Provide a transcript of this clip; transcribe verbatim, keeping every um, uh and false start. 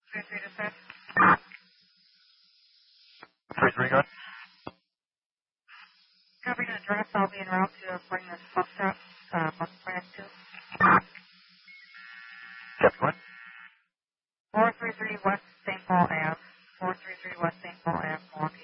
three three to six. three three, good. Copy the address. I'll be en route to bring this bus truck, uh, bus brand to. Yes, go ahead. four three three West Saint Paul Ave. four three three West Saint Paul Ave, Milwaukee.